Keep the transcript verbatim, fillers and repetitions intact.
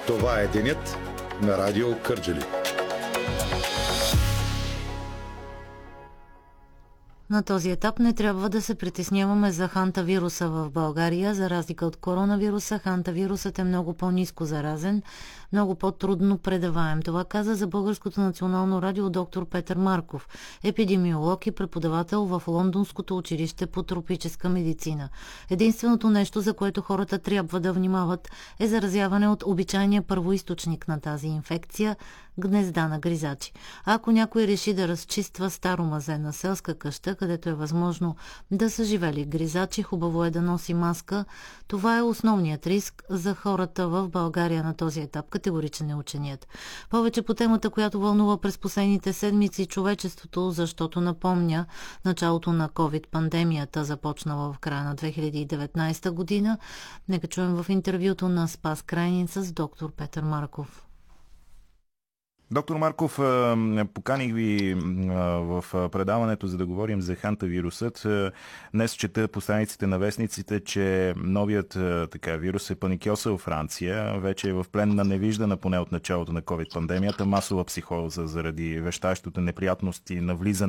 Това е денят на Радио Кърджали. На този етап не трябва да се притесняваме за хантавируса в България. За разлика от коронавируса, хантавирусът е много по-ниско заразен, много по-трудно предаваем. Това каза за Българското национално радио доктор Петър Марков, епидемиолог и преподавател в Лондонското училище по тропическа медицина. Единственото нещо, за което хората трябва да внимават, е заразяване от обичайния първоизточник на тази инфекция – гнезда на гризачи. А ако някой реши да разчиства старо мазе на селска къща, където е възможно да са живели гризачи, хубаво е да носи маска. Това е основният риск за хората в България на този етап, категоричен е ученият. Повече по темата, която вълнува през последните седмици човечеството, защото напомня началото на ковид-пандемията, започнала в края на две хиляди и деветнадесета година. Нека чуем в интервюто на Спас Крайнин с доктор Петър Марков. Доктор Марков, поканих ви в предаването, за да говорим за хантавирусът. Днес чета по страниците на вестниците, че новият така, вирус е паникьосал Франция. Вече е в плен на невиждана поне от началото на ковид-пандемията масова психоза заради вещащите неприятности на влизане